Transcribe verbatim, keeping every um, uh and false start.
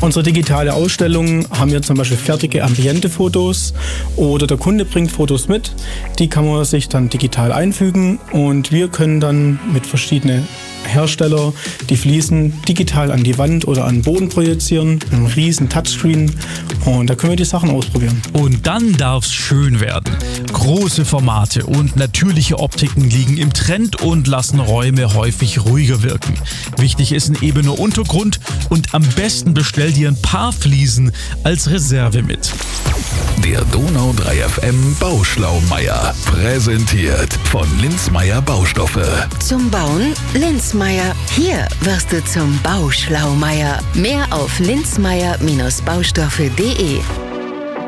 Unsere digitale Ausstellung haben wir zum Beispiel fertige Ambiente-Fotos oder der Kunde bringt Fotos mit. Die kann man sich dann digital einfügen und wir können dann mit verschiedenen Hersteller die Fliesen digital an die Wand oder an den Boden projizieren, einen riesen Touchscreen und da können wir die Sachen ausprobieren. Und dann darf's schön werden. Große Formate und natürliche Optiken liegen im Trend und lassen Räume häufig ruhiger wirken. Wichtig ist ein ebener Untergrund und am besten bestell dir ein paar Fliesen als Reserve mit. Der Donau drei F M Bauschlaumeier, präsentiert von Linzmeier Baustoffe. Zum Bauen Linzmeier. Hier wirst du zum Bauschlaumeier. Mehr auf linzmeier Bindestrich baustoffe punkt de.